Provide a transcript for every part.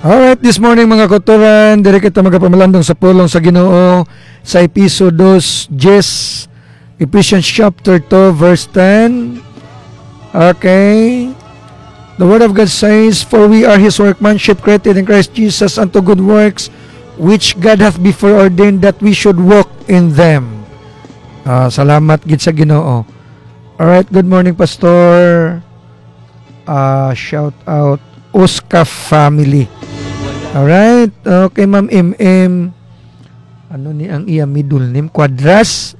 Alright, this morning mga kotoran, dire kita magapamalandong sa pulong sa Ginoo sa episodo 10, Ephesians chapter 2 verse 10. Okay. The word of God says, "For we are His workmanship, created in Christ Jesus unto good works, which God hath before ordained that we should walk in them." Salamat gid sa Ginoo. Alright, good morning Pastor. Shout out Oscar family. Alright, okay Ma'am MM. Ano ni ang iya middle name? Quadras.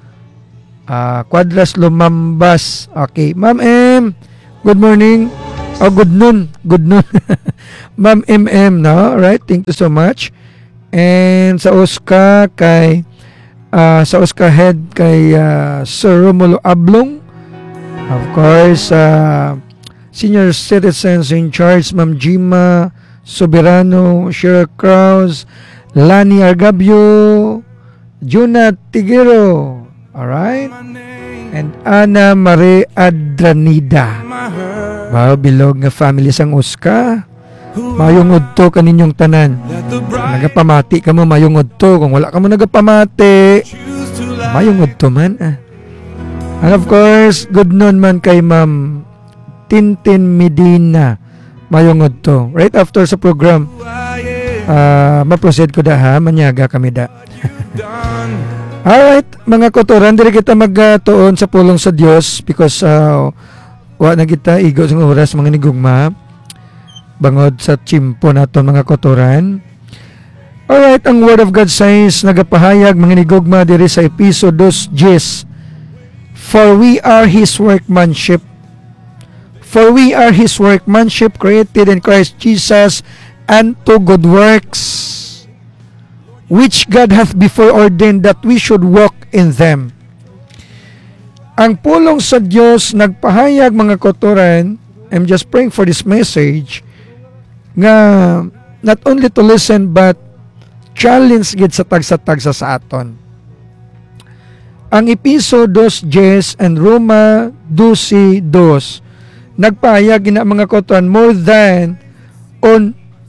Quadras Lumambas. Okay, Ma'am M. Good morning. Oh, good noon. Good noon. Ma'am MM, no? Alright, thank you so much. And sa Oscar kay sa Oscar head kay Sir Romulo Ablong. Of course, senior citizens in charge, Ma'am Jima Soberano, Sheryl Kraus, Lani Argabio, Juna Tigero, alright? And Ana Marie Adranida. Wow, bilog nga family sang Uska. Mayungod to kaninyong tanan. Nagapamati ka mo, mayungod to. Kung wala ka mo nagapamati, mayungod to man. And of course, good noon man kay Ma'am Tintin Medina. Mayungod to. Right after sa program, ma-proceed ko da ha, manyaga kami da. Alright, mga kotoran, diri kita magtuon sa pulong sa Dios because wa na kita igo sa oras mga nigugma bangod sa chimpo naton mga kotoran. Alright, ang Word of God says, nagapahayag mga nigugma diri sa episodo 10. For we are His workmanship. For we are His workmanship, created in Christ Jesus unto good works, which God hath before ordained that we should walk in them. Ang pulong sa Diyos nagpahayag mga kotoran, I'm just praying for this message, nga not only to listen but challenge gid sa tagsa-tagsa sa aton. Ang episodos 10 and Roma 12 nagpahayag na mga kotoran more than on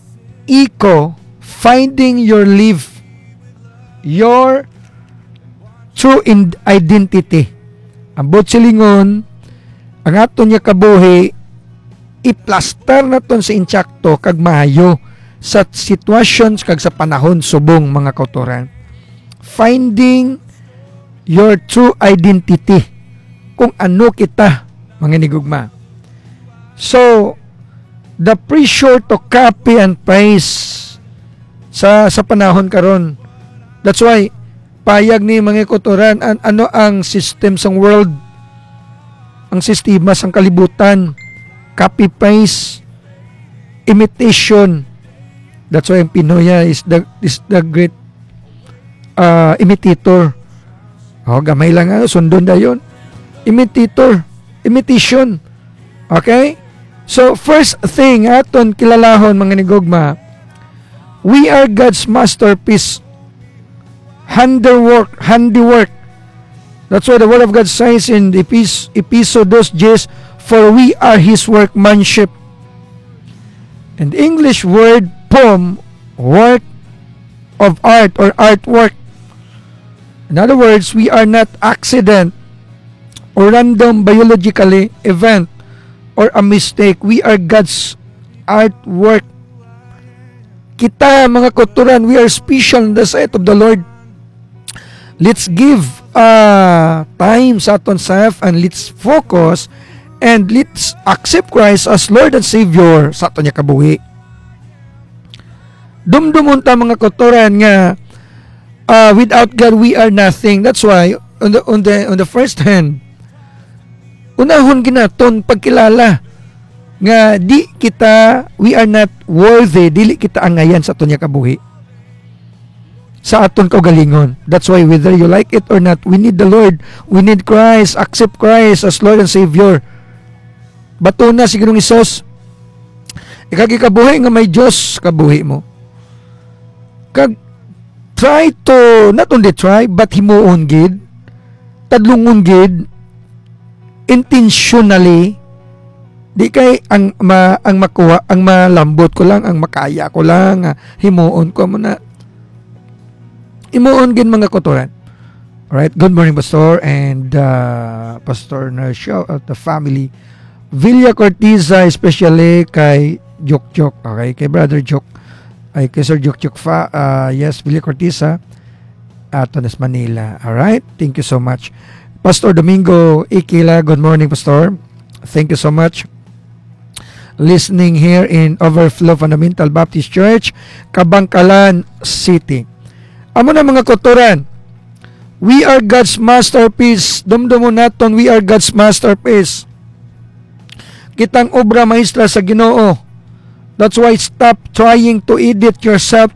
finding your life, your true identity. Ang silingon, ang aton niya kabuhi, i-plaster naton sa insyakto kag maayo sa situations kag sa panahon subong mga kotoran. Finding your true identity, kung ano kita mga nigugma. So, the pressure to copy and paste sa panahon karon. That's why payag ni mga kotoran ano ang system sang world, ang sistema sang kalibutan, copy paste, imitation. That's why ang Pinoy is the great imitator. Gamay lang sundon dayon. Imitation. Okay? So, first thing, aton kilalahon mga nigugma, we are God's masterpiece, handiwork. That's why the Word of God says in Episodos 10, for we are His workmanship. And English word poem, work of art or artwork. In other words, we are not accident or random biologically event or a mistake. We are God's artwork. Kita mga kotoran, we are special in the sight of the Lord. Let's give time sa aton self and let's focus and let's accept Christ as Lord and Savior sa aton niya kabuhi. Dumdumon ta mga kotoran nga without God we are nothing. That's why on the first hand, unahon ginaton pagkilala nga we are not worthy, dili kita angayan sa aton niya kabuhi, sa aton kaugalingon. That's why whether you like it or not, we need the Lord, we need Christ. Accept Christ as Lord and Savior. Bato na si Ginoong Hesus, ikagi kabuhi nga may Diyos kabuhi mo. Kag try to, not only try, but himuon gid, tadlungon gid, intentionally Di kay ang makuha, ang malambot ko lang, ang makaya ko lang, himuon ko mo na. Himuon gin mga kotoran. Alright, good morning Pastor and Pastor Nercio at the family. Villa Cortiza, especially kay Jok, okay, kay Brother Jok, ay kay Sir Jok yes, Villa Cortiza, Tonas, Manila. Alright, thank you so much. Pastor Domingo Ikila, good morning Pastor. Thank you so much. Listening here in Overflow Fundamental Baptist Church, Kabangkalan City. Amo na mga kotoran, we are God's masterpiece. Dumdumo naton, we are God's masterpiece. Kitang obra maestra sa Ginoo. That's why stop trying to edit yourself